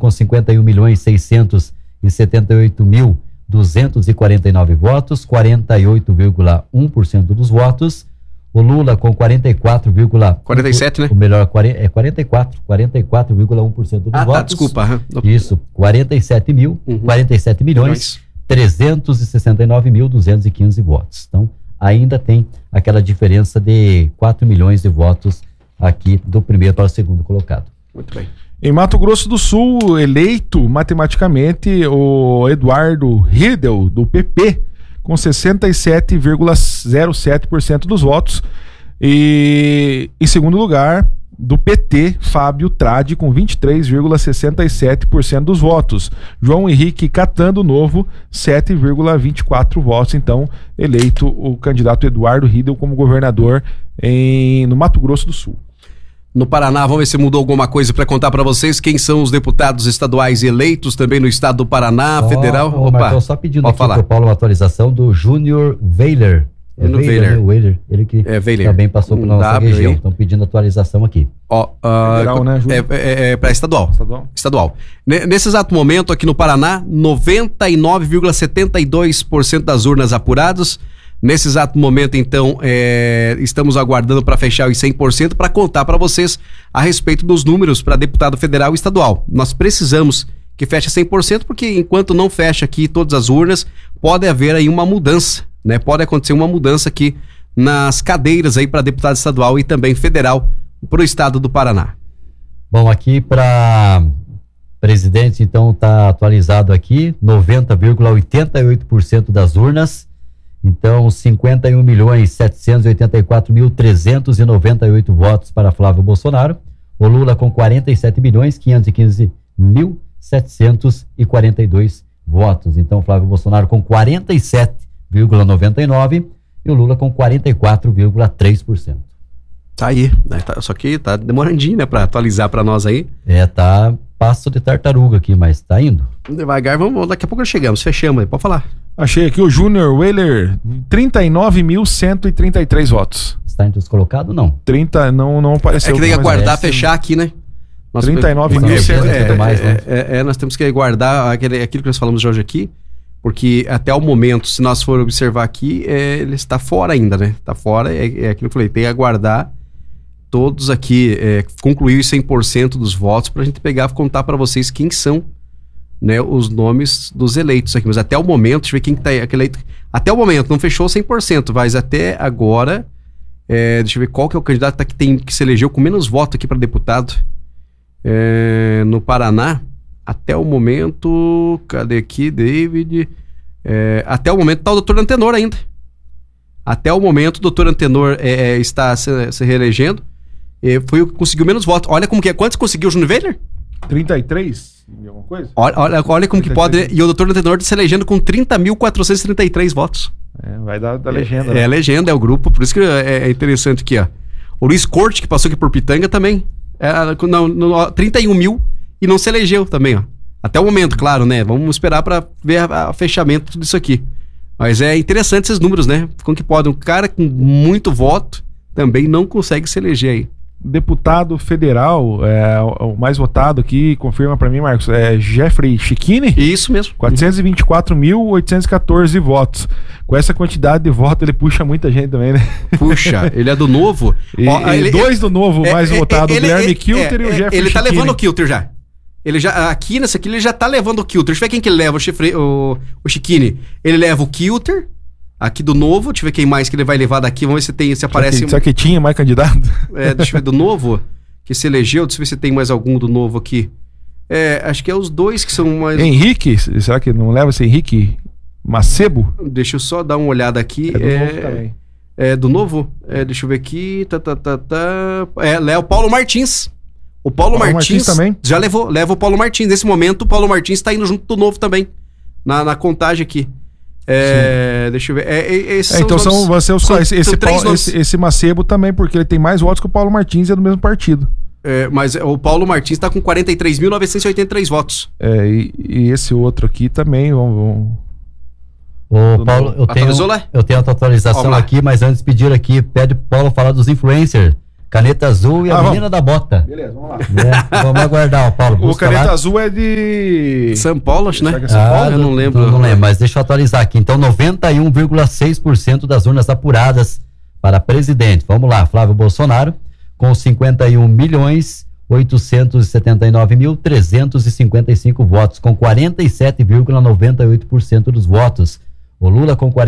com 51.678.249 votos, 48,1% dos votos. O Lula com 47, né? O melhor, 44,1% dos votos. Desculpa. Isso, 47 milhões, 369.215 votos. Então, ainda tem aquela diferença de 4 milhões de votos aqui do primeiro para o segundo colocado. Muito bem. Em Mato Grosso do Sul, eleito matematicamente o Eduardo Riedel, do PP, com 67,07% dos votos. E em segundo lugar, do PT, Fábio Tradi, com 23,67% dos votos. João Henrique Catando Novo, 7,24 votos. Então, eleito o candidato Eduardo Riedel como governador no Mato Grosso do Sul. No Paraná, vamos ver se mudou alguma coisa para contar para vocês. Quem são os deputados estaduais eleitos também no estado do Paraná, federal? Marcão, só pedindo aqui para o Paulo uma atualização do Júnior Weiler. Weiler, ele que também passou pela nossa região. Estão pedindo atualização aqui. Federal, né, Júnior? Para estadual. Nesse exato momento, aqui no Paraná, 99,72% das urnas apuradas. Nesse exato momento, então, estamos aguardando para fechar os 100% para contar para vocês a respeito dos números para deputado federal e estadual. Nós precisamos que feche 100%, porque enquanto não fecha aqui todas as urnas, pode haver aí uma mudança, né? Pode acontecer uma mudança aqui nas cadeiras aí para deputado estadual e também federal para o estado do Paraná. Bom, aqui para presidente, então, está atualizado aqui, 90,88% das urnas. Então, 51.784.398 votos para Flávio Bolsonaro. O Lula com 47.515.742 votos. Então, Flávio Bolsonaro com 47,99% e o Lula com 44,3%. Tá aí, né? Só que tá demorandinho, né, para atualizar para nós aí. Tá passo de tartaruga aqui, mas tá indo. Devagar, daqui a pouco nós chegamos, fechamos aí, pode falar. Achei aqui o Júnior Weiler, 39.133 votos. Está entre os colocados, não? 30, não apareceu. É que tem que aguardar fechar aqui, né? 39.100. Nós temos que aguardar aquilo que nós falamos hoje aqui, porque até o momento, se nós for observar aqui, ele está fora ainda, né? Está fora, é aquilo que eu falei, tem que aguardar todos aqui, concluir os 100% dos votos para a gente pegar e contar para vocês quem são, né, os nomes dos eleitos aqui. Mas até o momento, deixa eu ver quem que tá eleito. Até o momento, não fechou 100%, mas até agora, deixa eu ver qual que é o candidato que se elegeu com menos voto aqui para deputado no Paraná. Até o momento, cadê aqui, David? Até o momento tá o doutor Antenor ainda. Até o momento, o doutor Antenor está se reelegendo. Foi o que conseguiu menos votos. Olha como que é. Quantos conseguiu o Júnior Weiler? 33? Alguma coisa? Olha como 33. Que pode. E o doutor Antenor se elegendo com 30.433 votos. Vai da legenda. É a legenda, é o grupo. Por isso que é interessante aqui, ó. O Luiz Corte, que passou aqui por Pitanga, também. 31 mil e não se elegeu também, ó. Até o momento, claro, né? Vamos esperar para ver o fechamento de tudo isso aqui. Mas é interessante esses números, né? Como que pode um cara com muito voto também não consegue se eleger aí. Deputado federal, o mais votado aqui, confirma pra mim, Marcos, Jeffrey Chiquini? Isso mesmo. 424.814 votos. Com essa quantidade de votos, ele puxa muita gente também, né? Puxa, ele é do Novo. Dois do Novo mais votado, o Guilherme Kilter e o Jeffrey Ele tá Chiquini. levando o Kilter já. Ele já, aqui nesse aqui, ele já tá levando o Kilter. Deixa eu ver quem que ele leva, o Chiquini. Ele leva o Kilter, aqui do Novo. Deixa eu ver quem mais que ele vai levar daqui. Vamos ver se aparece... Será que tinha mais candidato? Deixa eu ver do Novo, que se elegeu. Deixa eu ver se tem mais algum do Novo aqui. Acho que é os dois que são mais... Henrique, será que não leva esse Henrique Macebo? Deixa eu só dar uma olhada aqui. Do Novo também. Do Novo? Deixa eu ver aqui. Léo Paulo Martins. O Paulo Martins também já leva o Paulo Martins. Nesse momento, o Paulo Martins está indo junto do Novo também. Na contagem aqui. Deixa eu ver. Então esse Macebo também, porque ele tem mais votos que o Paulo Martins e é do mesmo partido. Mas o Paulo Martins está com 43.983 votos. E esse outro aqui também. Vamos... Ô, Paulo, eu tenho a tua atualização aqui, mas antes pedir aqui, pede pro Paulo falar dos influencers. Caneta Azul e a menina da bota. Beleza, vamos lá. Vamos aguardar, Paulo. O Caneta Azul é de São Paulo, acho, né? É São Paulo? Eu não lembro. Não lembro, mas deixa eu atualizar aqui. Então, 91,6% das urnas apuradas para presidente. Vamos lá, Flávio Bolsonaro, com 51.879.355 votos, com 47,98% dos votos. O Lula com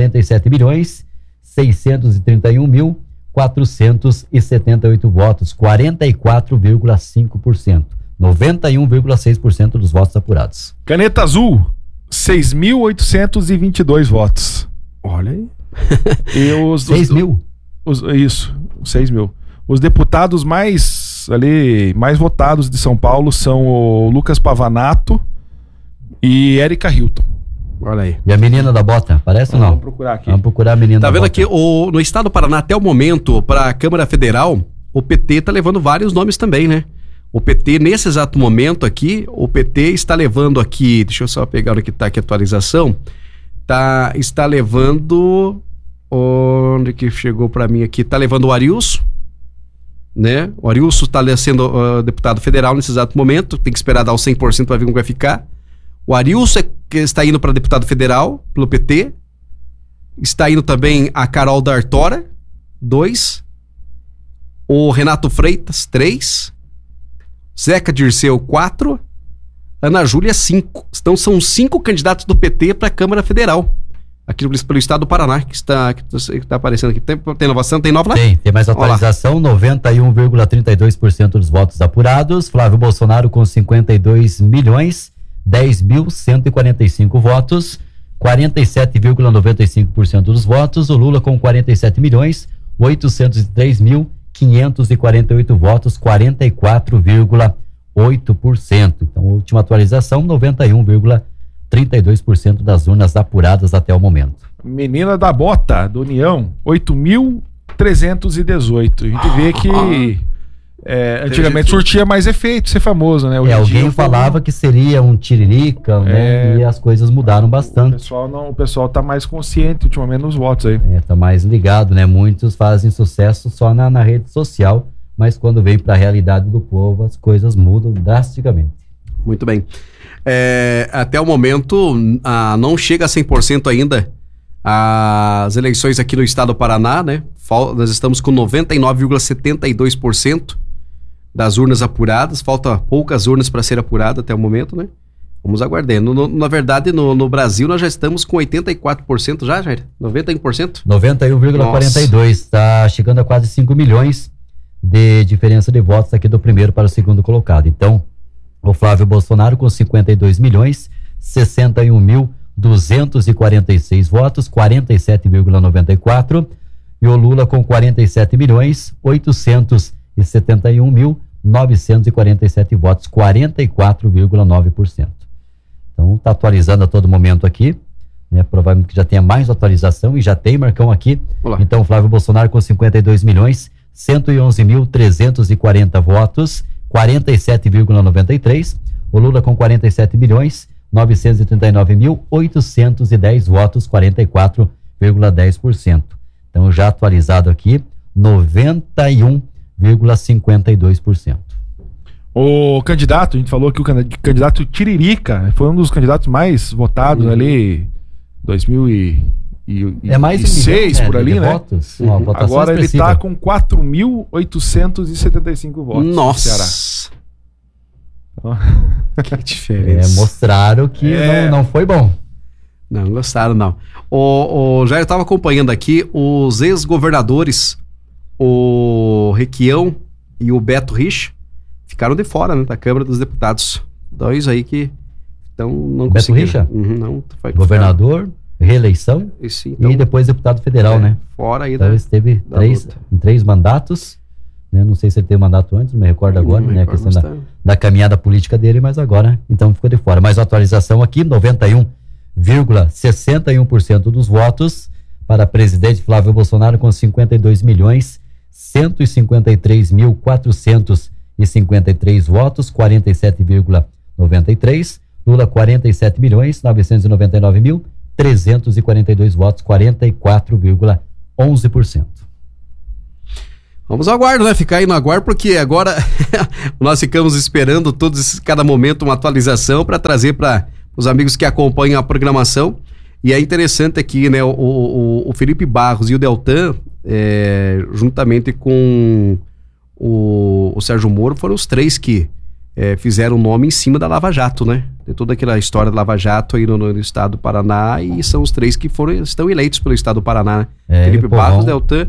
47.631.478 votos, 44,5%. 91,6% dos votos apurados. Caneta Azul, 6.822 votos. Olha aí. E os 6 mil? Isso, 6 mil. Os deputados mais votados de São Paulo são o Lucas Pavanato e Érica Hilton. Olha aí. E a menina da bota, parece ou não? Vamos procurar aqui. Vamos procurar a menina da bota. Tá vendo aqui, no estado do Paraná, até o momento, para a Câmara Federal, o PT tá levando vários nomes também, né? O PT, nesse exato momento aqui, o PT está levando aqui, deixa eu só pegar onde que tá aqui a atualização, está levando, onde que chegou para mim aqui, tá levando o Arius, né? O Arius está sendo deputado federal nesse exato momento, tem que esperar dar os 100% para ver como vai ficar. O Arius está indo para deputado federal, pelo PT. Está indo também a Carol D'Artora, 2. O Renato Freitas, 3. Zeca Dirceu, 4. Ana Júlia, 5. Então são 5 candidatos do PT para a Câmara Federal. Aqui pelo estado do Paraná, que está aparecendo aqui. Tem inovação? Tem nova lá? Tem mais atualização. 91,32% dos votos apurados. Flávio Bolsonaro com 52.010.145 votos, 47,95% dos votos. O Lula com 47.803.548 votos, 44,8%. Então, última atualização, 91,32% das urnas apuradas até o momento. Menina da bota, do União, 8.318. A gente vê que antigamente surtia mais efeito ser famoso, né? Alguém falava que seria um tiririca, né? E as coisas mudaram bastante. O pessoal tá mais consciente ultimamente nos votos aí. Tá mais ligado, né? Muitos fazem sucesso só na rede social, mas quando vem para a realidade do povo, as coisas mudam drasticamente. Muito bem. Até o momento, não chega a 100% ainda as eleições aqui no estado do Paraná, né? Nós estamos com 99,72% das urnas apuradas, falta poucas urnas para ser apurada até o momento, né? Vamos aguardando. Na verdade, no Brasil, nós já estamos com 84% já, Jair? 91%? 91,42%. Está chegando a quase 5 milhões de diferença de votos aqui do primeiro para o segundo colocado. Então, o Flávio Bolsonaro com 52.061.246 votos, 47,94%. E o Lula com 47.871.947 votos, 44,9%. Então, está atualizando a todo momento aqui, né? Provavelmente que já tenha mais atualização e já tem, Marcão, aqui. Olá. Então, Flávio Bolsonaro com 52.111.340 votos, 47,93%. O Lula com 47.939.810 votos, 44,10%. Então, já atualizado aqui, 91,52%. O candidato, a gente falou que o candidato Tiririca foi um dos candidatos mais votados ali, 2006, por ali, né? Votos, agora ele está com 4.875 votos. Nossa! Que diferença. Mostraram que não foi bom. Não gostaram, não. Já eu estava acompanhando aqui os ex-governadores, o Requião e o Beto Rich, ficaram de fora, né, da Câmara dos Deputados. 2 aí que não conseguiram. Beto Richa? Não foi. Governador, reeleição e depois deputado federal, né? Fora aí então, ele esteve em 3 mandatos. Né? Não sei se ele teve mandato antes, não me recordo agora, né? A questão da caminhada política dele, mas agora, então, ficou de fora. Mas a atualização aqui, 91,61% dos votos para presidente Flávio Bolsonaro com 52.153.453 votos, 47,93%. Lula 47.999.342 votos, 44,11%. Vamos ao aguardo, né? Ficar aí no aguardo, porque agora nós ficamos esperando cada momento uma atualização para trazer para os amigos que acompanham a programação. E é interessante aqui, né? O Felipe Barros e o Deltan, juntamente com o Sérgio Moro, foram os três que fizeram o nome em cima da Lava Jato, né? De toda aquela história da Lava Jato aí no estado do Paraná, e são os três que estão eleitos pelo estado do Paraná, né? Felipe Barros, Deltan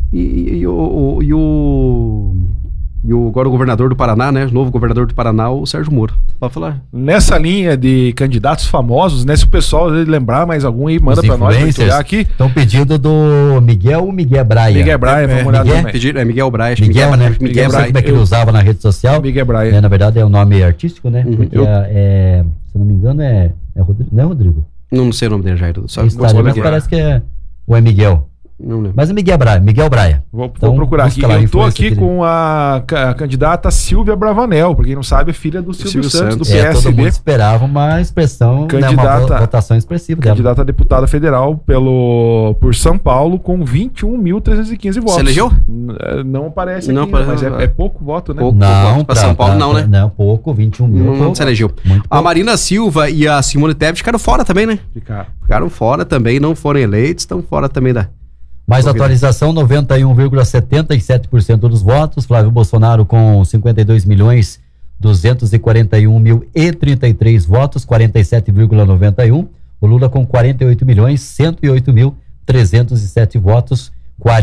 agora o governador do Paraná, né? O novo governador do Paraná, o Sérgio Moro. Pode falar. Nessa linha de candidatos famosos, né? Se o pessoal lembrar mais algum aí, manda pra nós olhar aqui. Estão pedindo do Miguel ou Miguel Braia? Miguel Braia, vamos olhar também. Miguel Braia, acho Miguel, né? Miguel Braia. Como é que ele usava na rede social? Miguel Braia. Na verdade é um nome artístico, né? Porque se eu não me engano Rodrigo, não é Rodrigo? Não sei o nome dele, Jair. Só mas parece que ou é Miguel. Não lembro. Mas é Miguel Braia. Vou procurar aqui. Eu tô aqui com a candidata Silvia Bravanel, pra quem não sabe, é filha do Silvio Santos, do PSB. Todo mundo esperava uma expressão, uma votação expressiva dela. Candidata a deputada federal por São Paulo com 21.315 votos. Você elegeu? Não aparece aqui, mas é pouco voto, né? Pouco, não, pra São Paulo não, né? Não, pouco, 21 mil. Não se elegeu. A Marina Silva e a Simone Tebet ficaram fora também, né? Ficaram fora também, não foram eleitos, estão fora também da... Mais atualização, 91,77% dos votos. Flávio Bolsonaro com 52.241.033 votos, 47,91%. O Lula com 48.108.307 votos,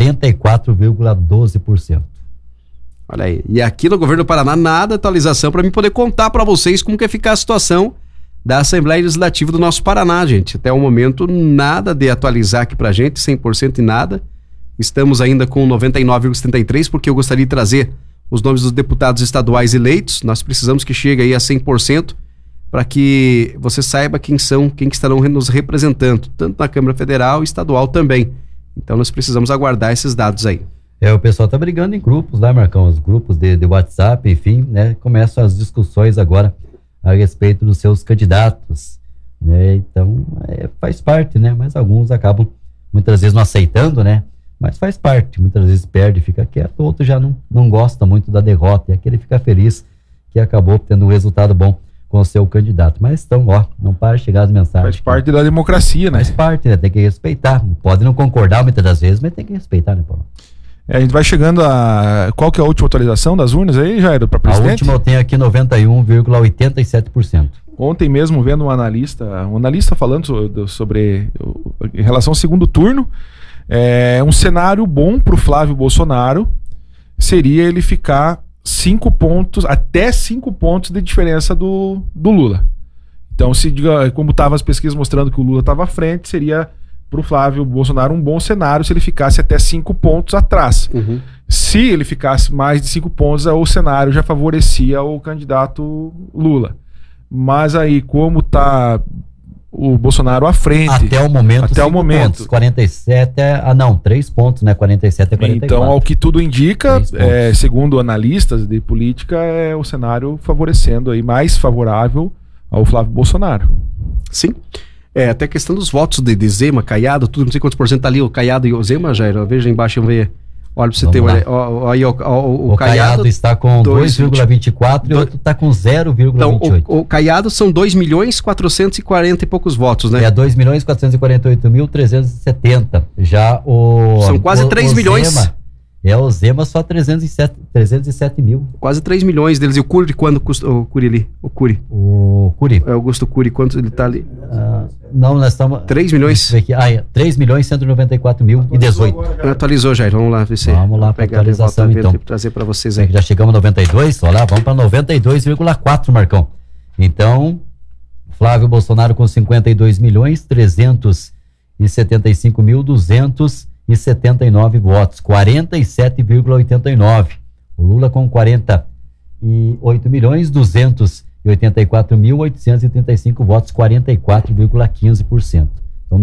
44,12%. Olha aí. E aqui no governo do Paraná, nada atualização para mim poder contar para vocês como que vai ficar a situação da Assembleia Legislativa do nosso Paraná, gente. Até o momento, nada de atualizar aqui pra gente, 100% em nada. Estamos ainda com 99,73%, porque eu gostaria de trazer os nomes dos deputados estaduais eleitos. Nós precisamos que chegue aí a 100%, para que você saiba quem estarão nos representando, tanto na Câmara Federal e estadual também. Então nós precisamos aguardar esses dados aí. O pessoal tá brigando em grupos, né, Marcão? Os grupos de WhatsApp, enfim, né? Começam as discussões agora a respeito dos seus candidatos, né? Então, faz parte, né? Mas alguns acabam, muitas vezes, não aceitando, né? Mas faz parte, muitas vezes perde, fica quieto, o outro já não gosta muito da derrota, e aquele fica feliz que acabou tendo um resultado bom com o seu candidato. Mas então, não para de chegar as mensagens. Faz parte da democracia, né? Faz parte, né? Tem que respeitar. Pode não concordar muitas das vezes, mas tem que respeitar, né, Paulo? A gente vai chegando a... Qual que é a última atualização das urnas aí, Jair, para presidente? A última eu tenho aqui 91,87%. Ontem mesmo, vendo um analista falando sobre em relação ao segundo turno, um cenário bom para o Flávio Bolsonaro seria ele ficar 5 pontos, até 5 pontos de diferença do Lula. Então, como estavam as pesquisas mostrando que o Lula estava à frente, seria para o Flávio Bolsonaro um bom cenário se ele ficasse até 5 pontos atrás. Uhum. Se ele ficasse mais de 5 pontos, o cenário já favorecia o candidato Lula. Mas aí, como está o Bolsonaro à frente... Até o momento, 5 pontos. 47 3 pontos, né? 47 a 44. Então, ao que tudo indica, segundo analistas de política, o cenário favorecendo aí, mais favorável ao Flávio Bolsonaro. Sim. Até a questão dos votos de Zema, Caiado, tudo, não sei quantos por cento tá ali, o Caiado e o Zema, Jair, veja embaixo, vamos ver. Olha pra você ter, aí o Caiado está com 2,24 e o outro está com 0,28. Então, o Caiado são 2.440 e poucos votos, né? 2.448.370. Já são quase 3 milhões. Zema, o Zema só 307 mil. Quase 3 milhões deles. E o Cury, quando custa o Cury ali? O Cury. Augusto Cury, quanto ele tá ali? Não, nós estamos... 3 milhões? 3.194.018. Atualizou, Jair. Vamos lá ver se... Vamos lá para a atualização, então. E trazer para vocês aí. Já chegamos a 92, olha lá, vamos para 92,4, Marcão. Então, Flávio Bolsonaro com 52.375.279 votos, 47,89. O Lula com 48.284.835 votos, 44,15%. Então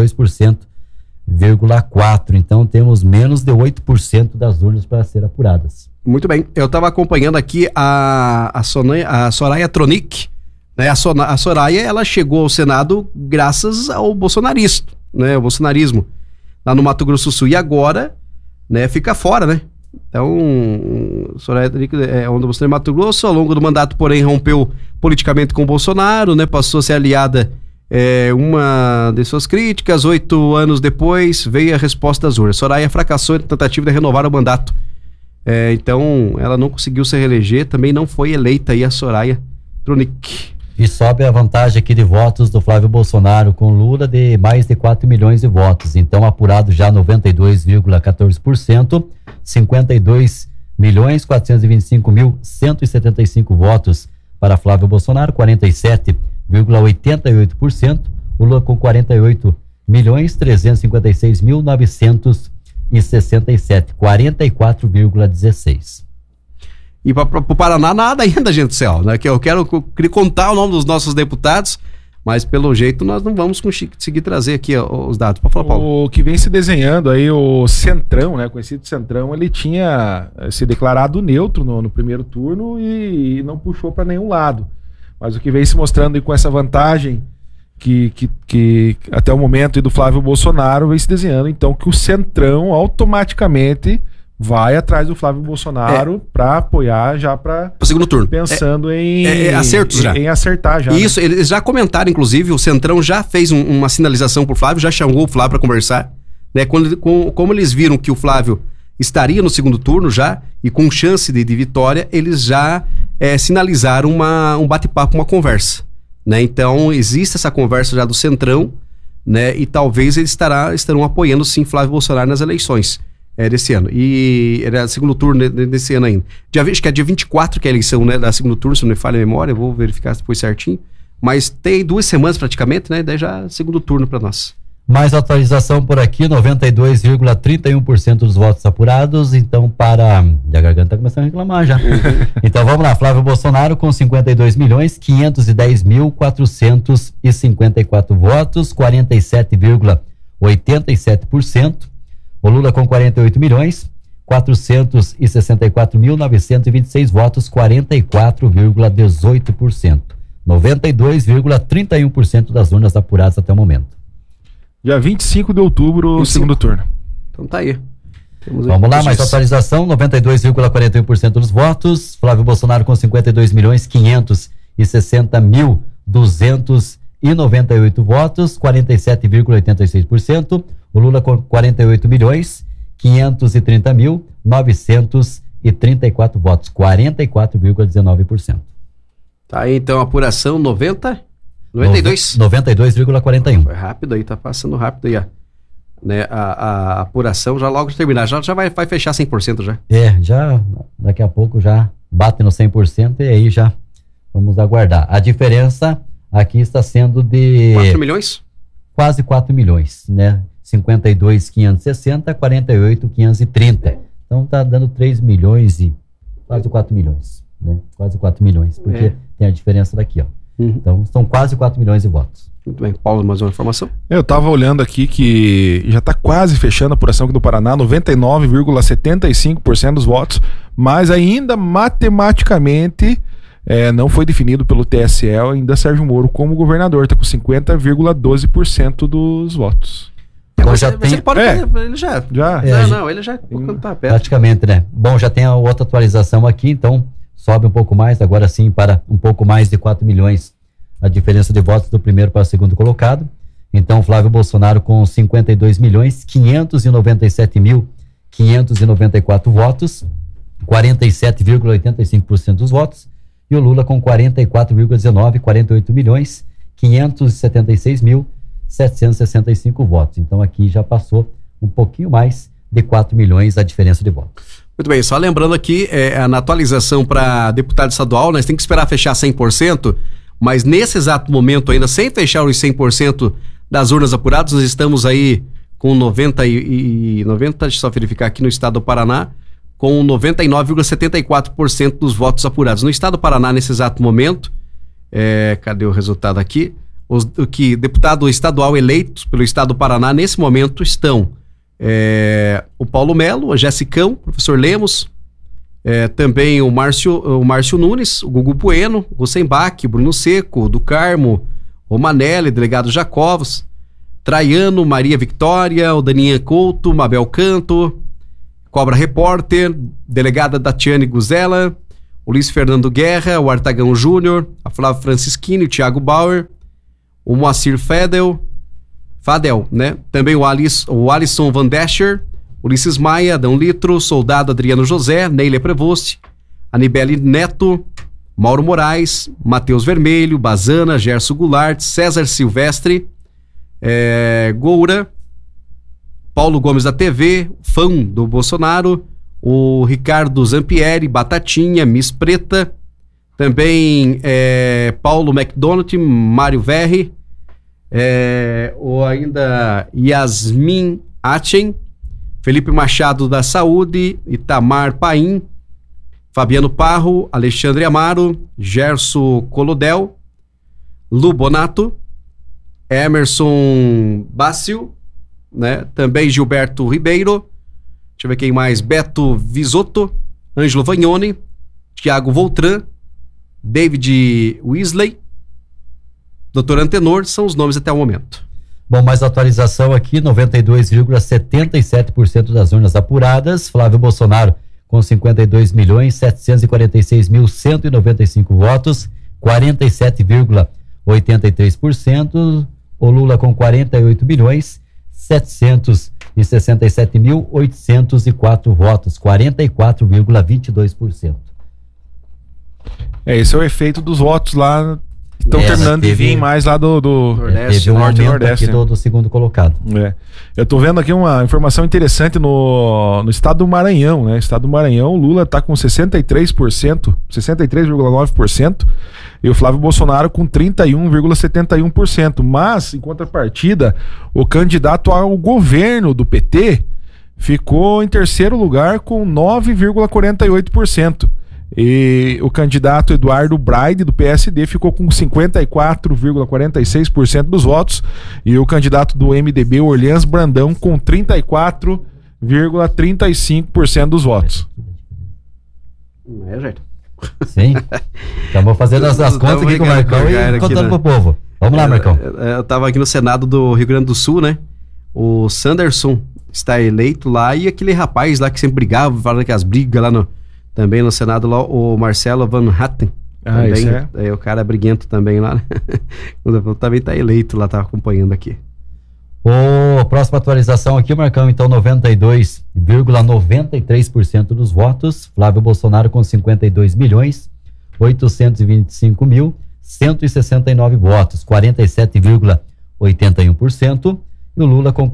92,4%. Então temos menos de 8% das urnas para ser apuradas. Muito bem. Eu estava acompanhando aqui a Soraya Tronic, né? A Soraya, ela chegou ao Senado graças ao bolsonarismo, né? O bolsonarismo lá no Mato Grosso do Sul, e agora, né, fica fora, né? Então, Soraya é onda Bolsonaro em Mato Grosso, ao longo do mandato, porém, rompeu politicamente com o Bolsonaro, né? Passou a ser aliada uma de suas críticas. 8 anos depois, veio a resposta das urnas. Soraya fracassou na tentativa de renovar o mandato. Então, ela não conseguiu se reeleger, também não foi eleita aí a Soraya Tronic. E sobe a vantagem aqui de votos do Flávio Bolsonaro com Lula de mais de 4 milhões de votos. Então, apurado já 92,14%, 52.425.175 votos para Flávio Bolsonaro, 47,88%, o Lula com 48.356.967, 44,16%. E para o Paraná nada ainda, gente do céu, né? Que eu queria contar o nome dos nossos deputados, mas pelo jeito nós não vamos conseguir trazer aqui os dados. Pode falar, Paulo. O que vem se desenhando aí, o Centrão, né? Conhecido Centrão, ele tinha se declarado neutro no primeiro turno e não puxou para nenhum lado. Mas o que vem se mostrando aí com essa vantagem que até o momento do Flávio Bolsonaro vem se desenhando, então, que o Centrão automaticamente vai atrás do Flávio Bolsonaro para apoiar já para o segundo turno. Pensando em acertos já. Em acertar já. Isso, né? Eles já comentaram, inclusive, o Centrão já fez uma sinalização pro Flávio, já chamou o Flávio para conversar, né? Como eles viram que o Flávio estaria no segundo turno já, e com chance de vitória, eles já sinalizaram um bate-papo, uma conversa, né? Então, existe essa conversa já do Centrão, né? E talvez eles estarão apoiando, sim, Flávio Bolsonaro nas eleições desse ano. E era segundo turno desse ano ainda. Acho que é dia 24 que é a eleição, né, da segundo turno, se não me falha a memória, eu vou verificar se foi certinho. Mas tem 2 semanas praticamente, né? Daí já segundo turno para nós. Mais atualização por aqui, 92,31% dos votos apurados, então para... E a garganta tá começando a reclamar já. Então vamos lá, Flávio Bolsonaro com 52.510.454 votos, 47,87%. O Lula com 48.464.926 votos, 44,18%. 92,31% das urnas apuradas até o momento. Dia 25 de outubro, segundo turno. Então tá aí. Vamos lá, mais atualização, 92,41% dos votos, Flávio Bolsonaro com 52.560.298 votos, 47,86%, o Lula com 48.530.934 votos, 44,19%. Tá aí então a apuração 92? 92,41. Foi rápido aí, tá passando rápido aí, ó. Né, a apuração já logo terminar, já vai fechar 100% já. Já daqui a pouco já bate no 100% e aí já vamos aguardar. A diferença aqui está sendo de 4 milhões? Quase 4 milhões, né? 52.560, 48.530. Então tá dando 3 milhões e quase 4 milhões, né? Quase 4 milhões, porque tem a diferença daqui, ó. Então, são quase 4 milhões de votos. Muito bem. Paulo, mais uma informação? Eu estava olhando aqui que já está quase fechando a apuração aqui do Paraná, 99,75% dos votos, mas ainda matematicamente não foi definido pelo TSE ainda Sérgio Moro como governador, está com 50,12% dos votos. Então já tem... Ele pode ele já. Ele já tá perto. Praticamente, né? Bom, já tem a outra atualização aqui, então sobe um pouco mais, agora sim para um pouco mais de 4 milhões a diferença de votos do primeiro para o segundo colocado. Então Flávio Bolsonaro com 52.597.594 votos, 47,85% dos votos, e o Lula com 44,19, 48.576.765 votos. Então aqui já passou um pouquinho mais de 4 milhões a diferença de votos. Muito bem, só lembrando aqui, na atualização para deputado estadual, nós temos que esperar fechar 100%, mas nesse exato momento ainda, sem fechar os 100% das urnas apuradas, nós estamos aí com 90, deixa eu só verificar aqui no estado do Paraná, com 99,74% dos votos apurados. No estado do Paraná, nesse exato momento, cadê o resultado aqui? Deputado estadual eleitos pelo estado do Paraná, nesse momento, estão o Paulo Melo, o Jessicão, o professor Lemos, também o Márcio Nunes, o Gugu Bueno, o Rosenbach, Bruno Seco, do Carmo, o Manelli, delegado Jacovos, Traiano, Maria Victória, o Daninha Couto, Mabel Canto, Cobra Repórter, delegada Tatiane Guzella, o Luiz Fernando Guerra, o Artagão Júnior, a Flávia Francischini, o Thiago Bauer, o Moacir Fadel, né? Também o Alisson Van Descher, Ulisses Maia, Adão Litro, Soldado Adriano José, Neila Prevost, Anibele Neto, Mauro Moraes, Matheus Vermelho, Bazana, Gerson Goulart, César Silvestre, Goura, Paulo Gomes da TV, fã do Bolsonaro, o Ricardo Zampieri, Batatinha, Miss Preta, também Paulo McDonald, Mário Verri, ou ainda Yasmin Achen, Felipe Machado da Saúde, Itamar Paim, Fabiano Parro, Alexandre Amaro, Gerson Colodel, Lu Bonato, Emerson Bácio, né? Também Gilberto Ribeiro, deixa eu ver quem mais, Beto Visotto, Ângelo Vagnoni, Thiago Voltran, David Weasley, Dr. Antenor, são os nomes até o momento. Bom, mais atualização aqui, 92,77% das urnas apuradas, Flávio Bolsonaro com 52.746.195 votos, 47,83%, o Lula com 48.767.804 votos, 44,22%. Esse é o efeito dos votos lá. Estão terminando de vir mais lá do Nordeste, teve um Norte e aumento Nordeste, aqui do segundo colocado. Eu tô vendo aqui uma informação interessante no estado do Maranhão, né? Estado do Maranhão, o Lula tá com 63,9% e o Flávio Bolsonaro com 31,71%. Mas, em contrapartida, o candidato ao governo do PT ficou em terceiro lugar com 9,48%. E o candidato Eduardo Braide, do PSD, ficou com 54,46% dos votos. E o candidato do MDB, Orleans Brandão, com 34,35% dos votos. Gente. Sim. Acabou fazendo as contas aqui com o Marcão e contando pro povo. Vamos lá, Marcão. Eu tava aqui no Senado do Rio Grande do Sul, né? O Sanderson está eleito lá e aquele rapaz lá que sempre brigava, falando que as brigas lá também no Senado, lá, o Marcelo Van Hatten. Também, o cara é briguento também lá. Também tá eleito lá, tá acompanhando aqui. Próxima atualização aqui, Marcão, então 92,93% dos votos, Flávio Bolsonaro com 52.825.169 votos, 47,81%, e o Lula com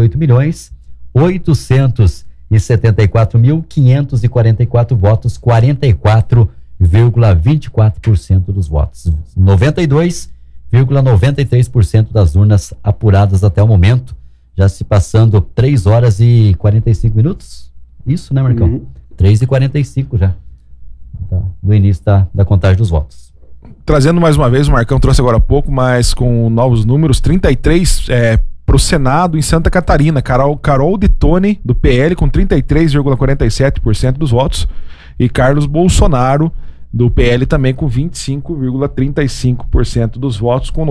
48.874.544 votos, 44,24% dos votos. 92,93% das urnas apuradas até o momento, já se passando 3 horas e 45 minutos. Isso, né, Marcão? 3h45 já, do início da contagem dos votos. Trazendo mais uma vez, o Marcão trouxe agora há pouco, mas com novos números, 33 para o Senado em Santa Catarina, Carol de Tone, do PL, com 33,47% dos votos, e Carlos Bolsonaro, do PL, também com 25,35% dos votos, com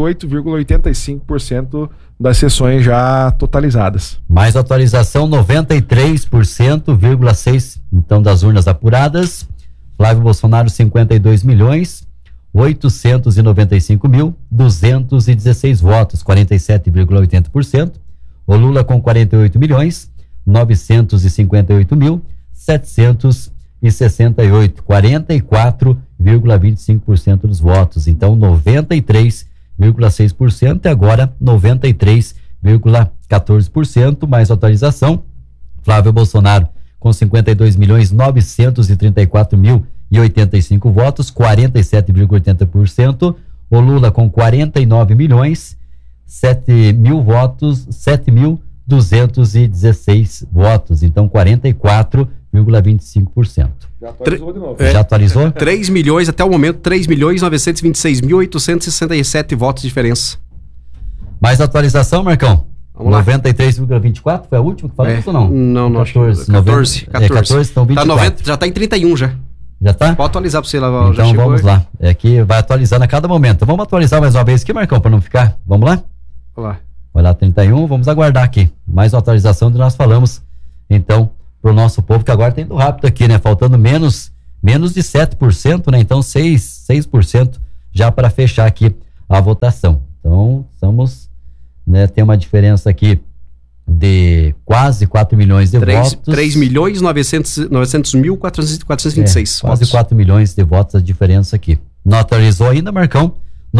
98,85% das sessões já totalizadas. Mais atualização, 93,6% então das urnas apuradas, Flávio Bolsonaro 52.895.216 votos, 47,80%. O Lula com 48.958.768, 44,25% dos votos. Então 93,6% e agora 93,14%. Mais atualização, Flávio Bolsonaro com 52.934.085 votos, 47,80%. O Lula com 49.007.000 votos, 7.216 votos. Então 44,25%. Já atualizou de novo. Já atualizou? 3 milhões, até o momento, 3.926.867 votos de diferença. Mais atualização, Marcão? 93,24 foi a última que falou isso ou não? Não, 14, 14. 14, então 24. Tá 90, já tá em 31 já. Já tá? Pode atualizar pra você lá. Então vamos lá. É que vai atualizando a cada momento. Vamos atualizar mais uma vez aqui, Marcão, para não ficar. Vamos lá? Vamos lá. Vai lá, 31, vamos aguardar aqui. Mais uma atualização do que nós falamos. Então, pro nosso povo, que agora tá indo rápido aqui, né? Faltando menos de 7%, né? Então 6% já para fechar aqui a votação. Então, estamos, né? Tem uma diferença aqui de quase 4 milhões de votos. 3.900.426 quase 4 milhões de votos a diferença aqui. Não atualizou ainda, Marcão?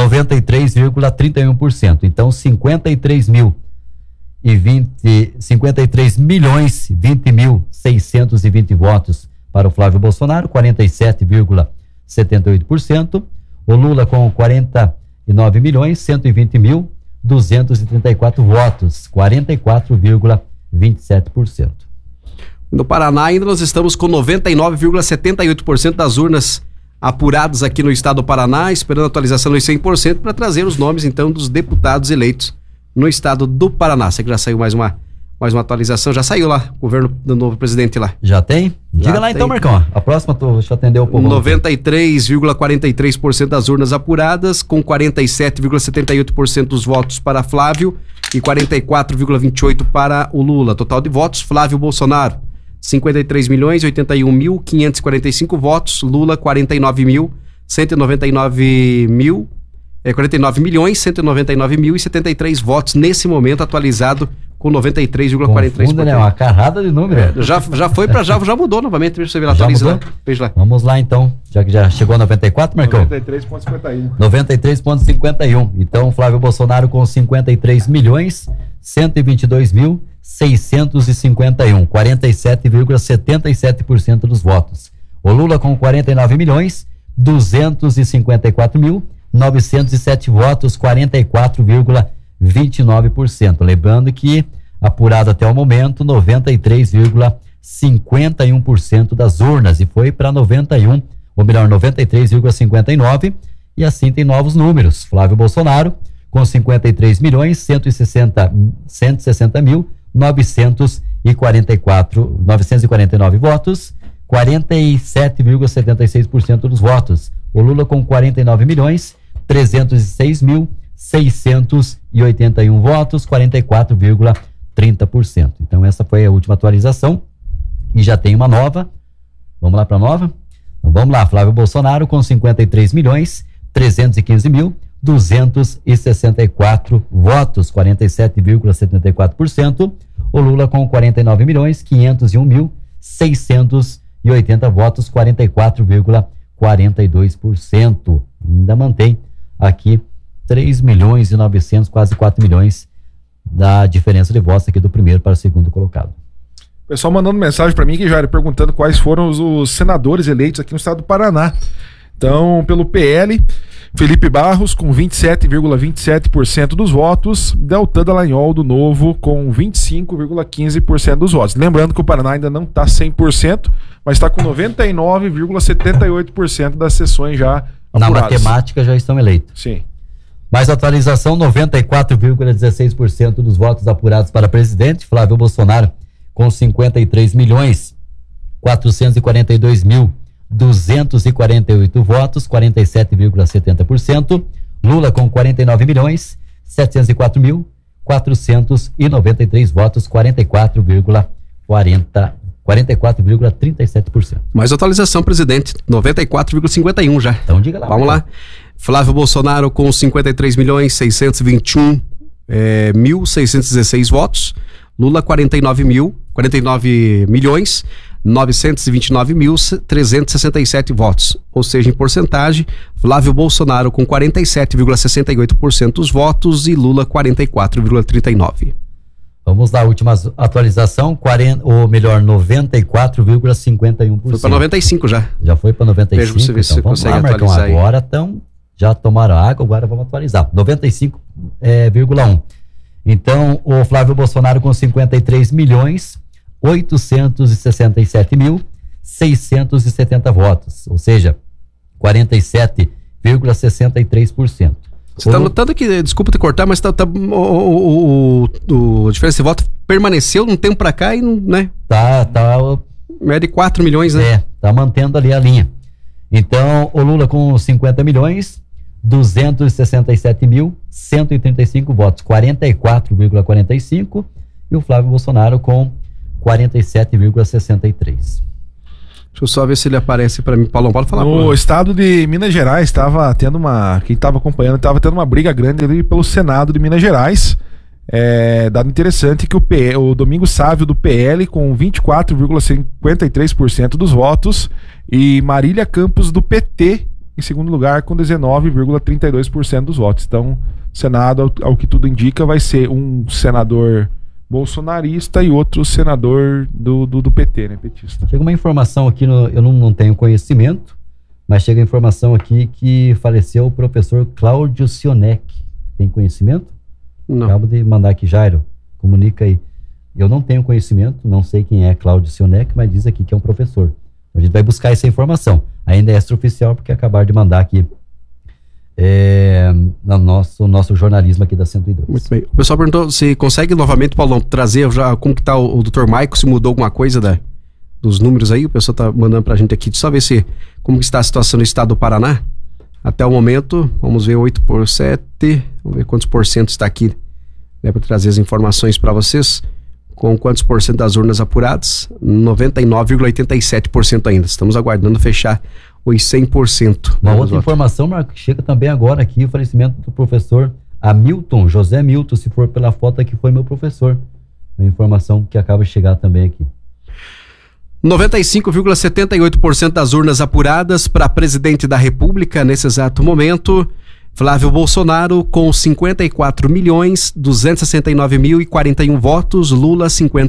93,31%. Então, 53.020.620 votos para o Flávio Bolsonaro, 47,78%. O Lula com 49.120.234 votos, 44,27%. No Paraná ainda nós estamos com 99,78% das urnas apuradas aqui no estado do Paraná, esperando a atualização dos 100% para trazer os nomes então dos deputados eleitos no estado do Paraná. Sei que já saiu mais uma atualização, já saiu lá, o governo do novo presidente lá. Já tem? Diga lá então, Marcão. A próxima, deixa eu atender o povo. 93,43% das urnas apuradas, com 47,78% dos votos para Flávio e 44,28% para o Lula. Total de votos, Flávio Bolsonaro, 53.081.545 votos, Lula 49.199.073 votos nesse momento, atualizado com 93,43%. Né? Uma carrada de número. Já mudou novamente, deixa eu ver lá, atualiza lá. Veja lá. Vamos lá então, já que já chegou a 94, Marcão? 93,51. 93,51. Então, Flávio Bolsonaro com 53.122.651, 47,77% dos votos. O Lula com 49.254.907 votos, 44,29%. Lembrando que, apurado até o momento, 93,51% das urnas, e foi para 93,59%, e assim tem novos números. Flávio Bolsonaro com 53.160.949 votos, 47,76% dos votos. O Lula com 49.306.681 votos, 44,30%. Então essa foi a última atualização e já tem uma nova. Vamos lá para a nova? Então, vamos lá, Flávio Bolsonaro com 53.315.264 votos, 47,74%. O Lula com 49.501.680 votos, 44,42%. Ainda mantém aqui 3.900.000, quase 4 milhões da diferença de votos aqui do primeiro para o segundo colocado. Pessoal mandando mensagem para mim que já era perguntando quais foram os senadores eleitos aqui no estado do Paraná. Então, pelo PL, Felipe Barros com 27,27% dos votos, Deltan Dallagnol do Novo com 25,15% dos votos. Lembrando que o Paraná ainda não está 100%, mas está com 99,78% das sessões já apuradas. Na matemática já estão eleitos. Sim. Mais atualização, 94,16% dos votos apurados para presidente, Flávio Bolsonaro com 53.442.248 votos, 47,70%. Lula com 49.704.493 votos, 44,37%. Mais atualização, presidente, 94,51 já. Então diga lá. Vamos lá. Flávio Bolsonaro com 53.621.616 votos. Lula 49.929.367 votos. Ou seja, em porcentagem, Flávio Bolsonaro com 47,68% dos votos e Lula 44,39%. Vamos lá, última atualização, 94,51%. Foi para 95 já. Já foi para 95. Veja se você consegue atualizar aí. Agora já tomaram água, agora vamos atualizar. 95,1%. Então, o Flávio Bolsonaro com 53.867.670 votos, ou seja, 47,63%. Você está notando que, desculpa te cortar, mas a diferença de voto permaneceu de um tempo para cá e não, né? Tá. É de 4 milhões, né? Tá mantendo ali a linha. Então, o Lula com 50.267.135 votos, 44,45%, e o Flávio Bolsonaro com 47,63. Deixa eu só ver se ele aparece para mim. Paulo, pode falar. No estado de Minas Gerais estava tendo quem estava acompanhando, estava tendo uma briga grande ali pelo Senado de Minas Gerais. Dado interessante que o Domingos Sávio do PL com 24,53% dos votos e Marília Campos do PT em segundo lugar com 19,32% dos votos. Então, o Senado, ao que tudo indica, vai ser um senador bolsonarista e outro senador do PT, né, petista. Chega uma informação aqui, eu não tenho conhecimento, mas chega a informação aqui que faleceu o professor Cláudio Sionek. Tem conhecimento? Não. Acabo de mandar aqui, Jairo, comunica aí. Eu não tenho conhecimento, não sei quem é Cláudio Sionek, mas diz aqui que é um professor. A gente vai buscar essa informação. Ainda é extraoficial, porque acabaram de mandar aqui no nosso jornalismo aqui da 102. Muito bem. O pessoal perguntou, se consegue novamente, Paulão, trazer já como que tá o Dr. Maico, se mudou alguma coisa dos números aí? O pessoal tá mandando pra gente aqui, só ver como que está a situação no estado do Paraná. Até o momento, vamos ver 8 por 7, vamos ver quantos por cento está aqui, né, para trazer as informações para vocês. Com quantos por cento das urnas apuradas? 99,87% ainda. Estamos aguardando fechar os 100%. Uma outra informação, Marco, que chega também agora aqui, o falecimento do professor Hamilton, José Milton, se for pela foto aqui, foi meu professor. Uma informação que acaba de chegar também aqui. 95,78% das urnas apuradas para presidente da República nesse exato momento. Flávio Bolsonaro com 54.269.041 votos, Lula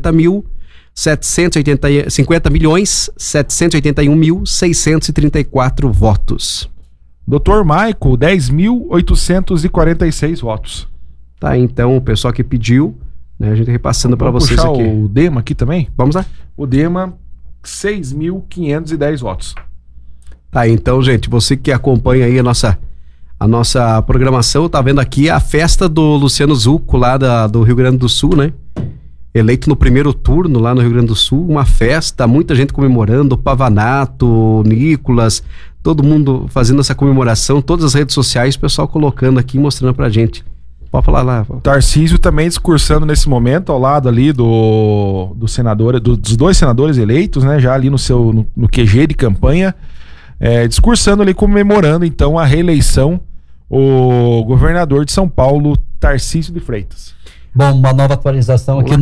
50.781.634 votos. Dr. Maico, 10.846 votos. Tá, então o pessoal que pediu, né, a gente repassando para vocês aqui. Vamos puxar o Dema aqui também? Vamos lá. O Dema, 6.510 votos. Tá, então, gente, você que acompanha aí a nossa programação, tá vendo aqui a festa do Luciano Zucco lá do Rio Grande do Sul, né? Eleito no primeiro turno lá no Rio Grande do Sul, uma festa, muita gente comemorando, o Pavanato, o Nicolas, todo mundo fazendo essa comemoração, todas as redes sociais, o pessoal colocando aqui, mostrando pra gente. Pode falar lá. Tarcísio também discursando nesse momento ao lado ali do senador, dos dois senadores eleitos, né? Já ali no QG de campanha, discursando ali, comemorando então a reeleição, o governador de São Paulo, Tarcísio de Freitas. Bom, uma nova atualização aqui,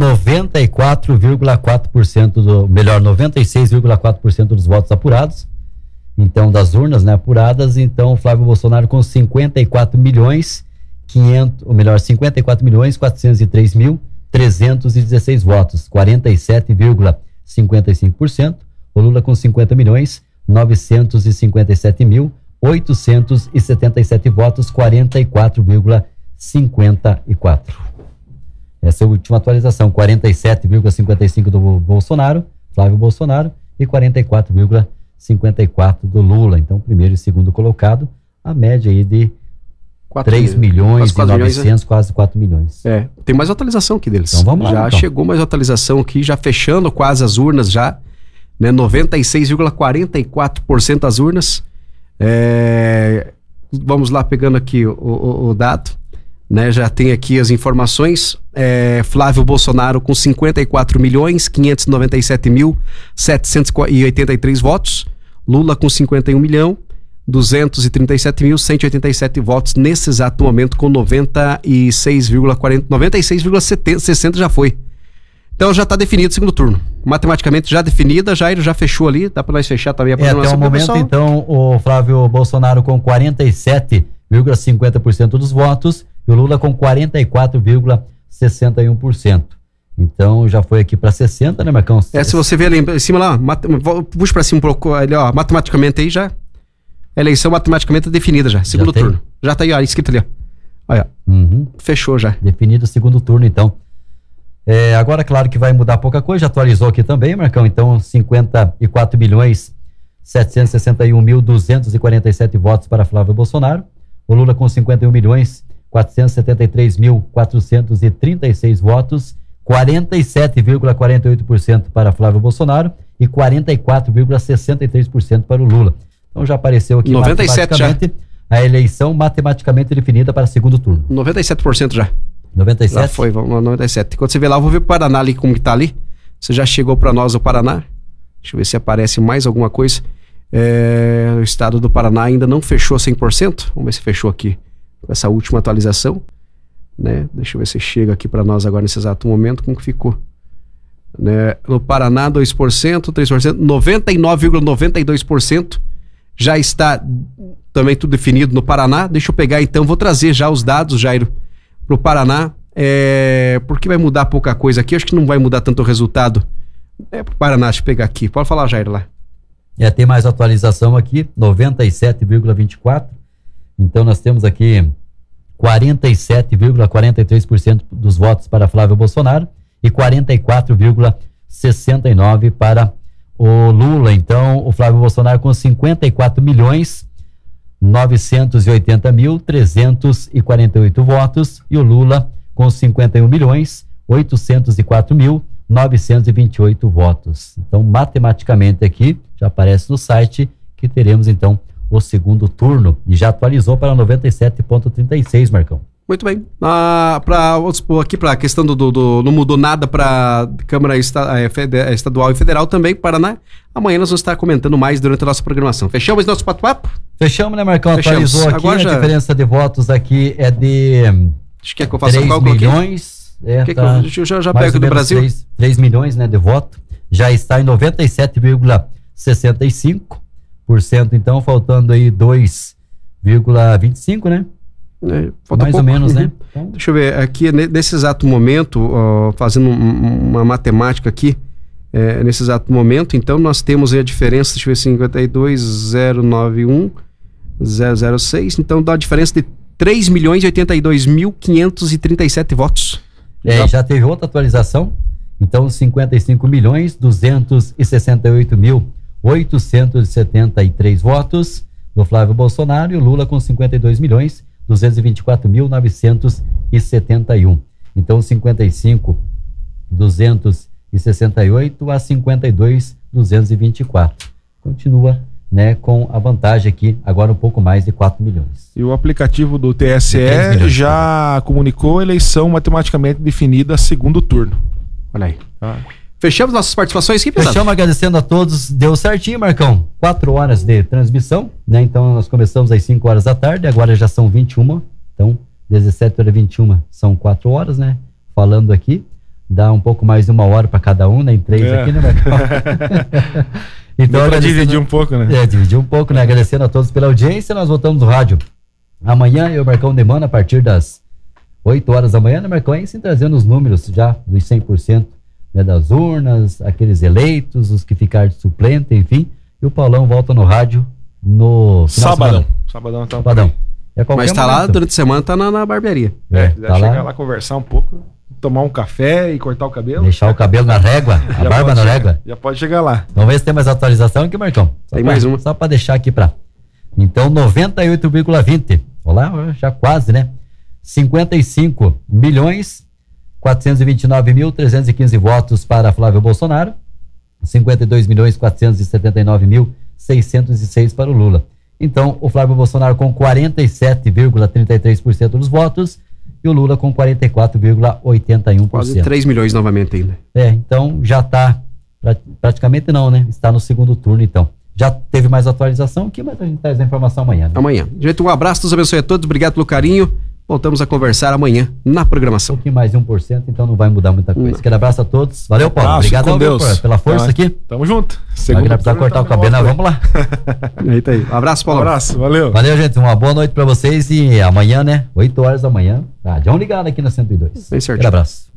96,4% dos votos apurados, então das urnas, né, apuradas, então Flávio Bolsonaro com 54.403.316 votos, 47,55%, o Lula com 50.957.877 votos, 44,54%. Essa é a última atualização, 47,55% do Bolsonaro, Flávio Bolsonaro, e 44,54% do Lula. Então, primeiro e segundo colocado, a média aí de 3 milhões e 900, quase 4 milhões. Tem mais atualização aqui deles. Então vamos lá. Já chegou mais atualização aqui, já fechando quase as urnas já, né? 96,44% das urnas. Vamos lá, pegando aqui o dado. Né, já tem aqui as informações. Flávio Bolsonaro com 54.597.783 votos, Lula com 51.237.187 votos nesse exato momento, com 96,60 já foi. Então já está definido o segundo turno, matematicamente já definida. Jair já fechou ali, dá para nós fechar também a programação. Até o momento, então, o Flávio Bolsonaro com 47,50% dos votos e o Lula com 44,61%. Então já foi aqui para 60%, né, Marcão? Se você ver ali em cima lá, puxa para cima um pouco ali, ó, matematicamente aí já, a eleição matematicamente é definida já, segundo turno. Já tá aí, ó, escrito ali, ó. Olha, fechou já. Definido o segundo turno, então. Agora, claro que vai mudar pouca coisa, já atualizou aqui também, Marcão, então 54.761.247 votos para Flávio Bolsonaro, o Lula com 51.473.436 votos, 47,48% para Flávio Bolsonaro e 44,63% para o Lula. Então já apareceu aqui 97 matematicamente já. A eleição matematicamente definida para segundo turno. 97% já. 97? Já foi, vamos lá, 97. Quando você vê lá, eu vou ver o Paraná ali, como que tá ali. Se já chegou para nós o Paraná, deixa eu ver se aparece mais alguma coisa. O estado do Paraná ainda não fechou 100%. Vamos ver se fechou aqui com essa última atualização, né? Deixa eu ver se chega aqui para nós agora nesse exato momento como que ficou, né? No Paraná 2%, 3%, 99,92% já está também tudo definido no Paraná. Deixa eu pegar então, vou trazer já os dados, Jairo, para o Paraná, porque vai mudar pouca coisa aqui, acho que não vai mudar tanto o resultado para o Paraná. Deixa eu pegar aqui, pode falar, Jairo, lá. Tem mais atualização aqui, 97,24%. Então nós temos aqui 47,43% dos votos para Flávio Bolsonaro e 44,69% para o Lula. Então o Flávio Bolsonaro com 54.980.348 votos e o Lula com 51.804.928 votos. Então matematicamente aqui já aparece no site que teremos então o segundo turno e já atualizou para 97,36, Marcão. Muito bem. Aqui para a questão do não mudou nada para Câmara Estadual e Federal também, Paraná. Amanhã nós vamos estar comentando mais durante a nossa programação. Fechamos nosso bate-papo? Fechamos, né, Marcão? Fechamos. Atualizou aqui, a diferença de votos aqui é de acho que é que eu faço 3 milhões. Eu já pego do Brasil. 3 milhões, né, de voto. Já está em 97,65%, então faltando aí 2,25, né? Falta mais pouco, ou menos, né? Então... Deixa eu ver, aqui nesse exato momento, fazendo uma matemática aqui, nesse exato momento, então nós temos aí a diferença, deixa eu ver, 52,091,006, então dá a diferença de 3.082.537 votos. Já teve outra atualização, então 55.268.873 votos do Flávio Bolsonaro e o Lula com 52.224.971. Então 55.268 a 52.224. Continua, né, com a vantagem aqui, agora um pouco mais de 4 milhões. E o aplicativo do TSE já comunicou a eleição matematicamente definida segundo turno. Olha aí. Fechamos nossas participações aqui, pessoal? Fechamos agradecendo a todos. Deu certinho, Marcão. 4 horas de transmissão, né? Então nós começamos às 5 horas da tarde, agora já são 21. Então, 17h21 são 4 horas, né? Falando aqui. Dá um pouco mais de 1 hora para cada um, né? Em 3 aqui, né, Marcão? Então, dividir um pouco, né? Dividir um pouco, né? Agradecendo a todos pela audiência. Nós voltamos no rádio amanhã, eu, Marcão Demana, a partir das 8 horas da manhã, né, Marcão? Aí sim, trazendo os números já dos 100%, né, das urnas, aqueles eleitos, os que ficaram de suplente, enfim. E o Paulão volta no rádio no Sabadão. Sabadão. Mas tá lá, durante a semana, tá na barbearia. Tá chegar lá, conversar um pouco, tomar um café e cortar o cabelo. Deixar o cabelo na régua, a barba na régua. Já pode chegar lá. Vamos ver se tem mais atualização aqui, Marcão. Tem mais uma. Só para deixar aqui para. Então, 98,20. Olá, já quase, né? 55.429.315 votos para Flávio Bolsonaro. 52.479.606 para o Lula. Então, o Flávio Bolsonaro com 47,33% dos votos e o Lula com 44,81%. Quase 3 milhões novamente ainda. Então já está, praticamente não, né? Está no segundo turno, então. Já teve mais atualização aqui, mas a gente traz a informação amanhã. Né? Amanhã. Gente, um abraço, Deus abençoe a todos, obrigado pelo carinho. Voltamos a conversar amanhã na programação. Um pouquinho mais de 1%, então não vai mudar muita coisa. Aquele abraço a todos. Valeu, Paulo. Obrigado com Deus. Pela força aqui. Tamo junto. Vai precisar cortar o cabelo, vamos lá. Eita aí. Um abraço, Paulo. Um abraço, valeu. Valeu, gente. Uma boa noite pra vocês e amanhã, né? 8 horas da manhã. Tá, já ligado aqui na 102. Bem certo. Aquele abraço.